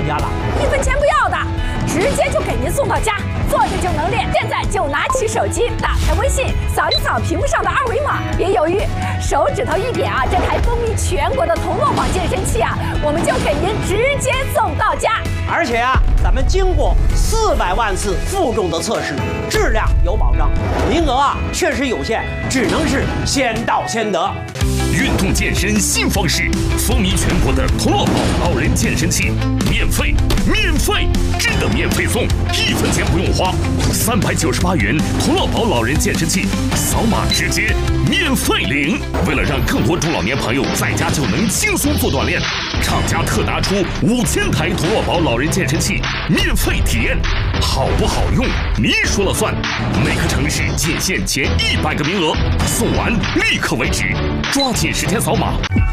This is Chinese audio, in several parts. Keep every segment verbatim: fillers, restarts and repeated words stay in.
家了， 一分钱不要的，直接就给您送到家，坐着就能练。现在就拿起手机，打开微信，扫一扫屏幕上的二维码，别犹豫，手指头一点啊，这台风靡全国的同乐宝健身器啊，我们就给您直接送到家。 而且啊，咱们经过四百万次负重的测试，质量有保障，名额啊确实有限，只能是先到先得。 运动健身新方式，风靡全国的同乐宝老人健身器，免费，免费，真的免费送，一分钱不用花，三百九十八元同乐宝老人健身器，扫码直接免费领。为了让更多中老年朋友在家就能轻松做锻炼，厂家特拿出五千台同乐宝老人健身器免费体验，好不好用你说了算。每个城市仅限前一百个名额，送完立刻为止，抓紧时间扫码。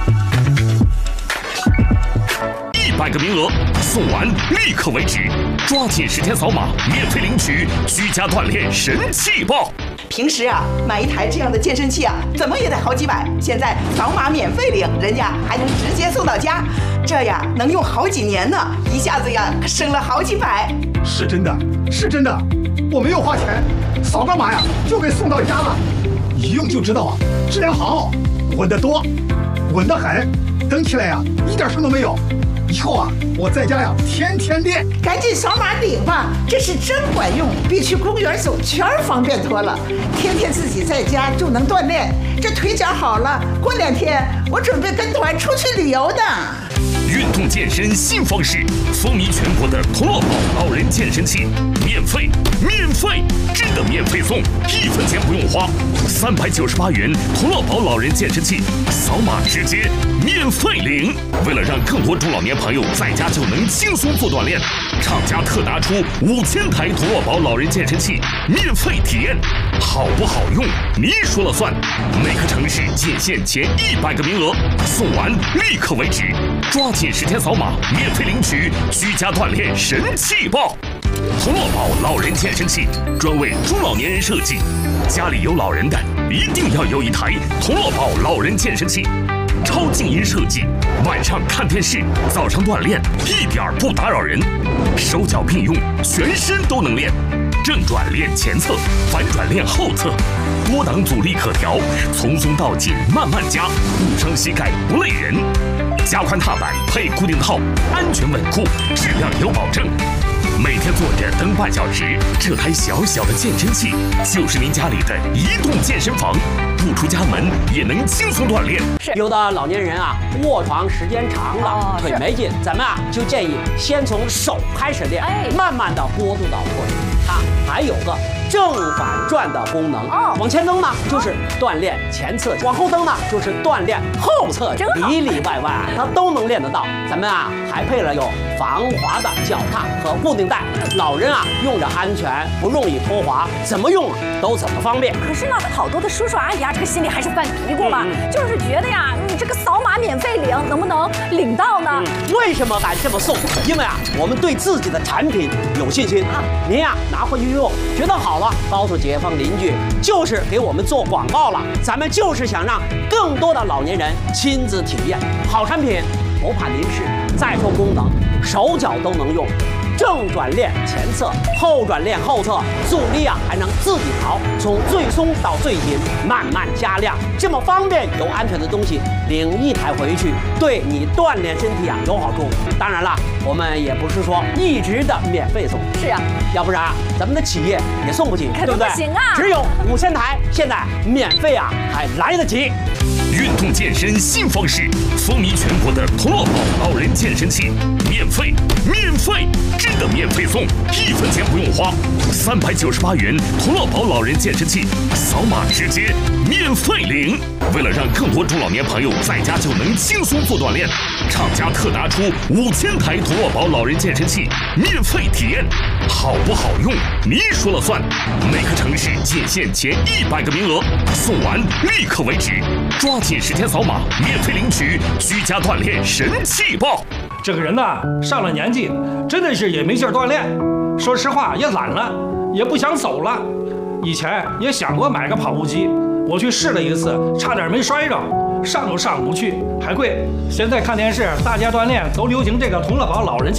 一百个名额，送完立刻为止，抓紧时间扫码，免费领取居家锻炼神器包。 平时啊，买一台这样的健身器啊，怎么也得好几百，现在扫码免费领，人家还能直接送到家，这呀能用好几年呢，一下子呀省了好几百。 是真的，是真的，我没有花钱，扫个码呀就给送到家了，一用就知道啊，质量好，稳得多，稳得很，蹬起来呀一点声都没有。以后啊，我在家呀天天练。 赶紧扫码领吧，这是真管用，比去公园走圈方便多了。天天自己在家就能锻炼，这腿脚好了，过两天我准备跟团出去旅游的。 运动健身新方式，风靡全国的同乐宝老人健身器，免费，免费，真的免费送，一分钱不用花，三百九十八元同乐宝老人健身器，扫码直接免费领。为了让更多中老年朋友在家就能轻松做锻炼，厂家特拿出五千台同乐宝老人健身器免费体验，好不好用你说了算。每个城市仅限前一百个名额，送完立刻为止，抓紧时间扫码，免费领取居家锻炼神器包。同乐宝老人健身器专为中老年人设计，家里有老人的一定要有一台同乐宝老人健身器。超静音设计，晚上看电视，早上锻炼，一点儿不打扰人，手脚并用，全身都能练。正转练前侧，反转练后侧，多档阻力可调，从松到紧慢慢加，不伤膝盖不累人。加宽踏板配固定套，安全稳固，质量有保证。每天坐着蹬半小时，这台小小的健身器就是您家里的移动健身房，不出家门也能轻松锻炼。 有的老年人啊，卧床时间长了，哦、腿没劲，咱们啊就建议先从手开始练，哎、慢慢的过渡到腿。它还有个正反转的功能，哦、往前蹬呢就是锻炼前侧，往后蹬呢就是锻炼后侧，里里外外它都能练得到。咱们啊还配了有防滑的脚踏和固定带，老人啊用着安全，不容易脱滑，怎么用都怎么方便。 可是呢，好多的叔叔阿姨啊，这个心里还是犯嘀咕嘛，嗯、就是觉得呀，你这个扫码免费领，能不能领到呢？ 嗯、为什么敢这么送？因为啊，我们对自己的产品有信心啊。您呀拿回去用，觉得好了，告诉街坊邻居，就是给我们做广告了。咱们就是想让更多的老年人亲自体验好产品，不怕临时，再说功能，手脚都能用。正转练前侧，后转练后侧，阻力啊还能自己调，从最松到最紧，慢慢加量，这么方便又安全的东西，领一台回去，对你锻炼身体啊有好处。当然了，我们也不是说一直的免费送， 是啊， 要不然咱们的企业也送不起，对不对？ 不行啊， 只有五千台，现在免费啊还来得及。 运动健身新方式，风靡全国的同乐宝老人健身器，免费，免费，真的免费送，一分钱不用花，三百九十八元同乐宝老人健身器，扫码直接免费领。为了让更多中老年朋友在家就能轻松做锻炼，厂家特拿出五千台同乐宝老人健身器免费体验，好不好用你说了算。每个城市仅限前一百个名额，送完立刻为止，抓紧时间扫码，免费领取居家锻炼神器包。 这个人呐，上了年纪，真的是也没劲儿锻炼，说实话也懒了，也不想走了。以前也想过买个跑步机，我去试了一次，差点没摔着，上都上不去，还贵。现在看电视，大家锻炼都流行这个同乐宝老人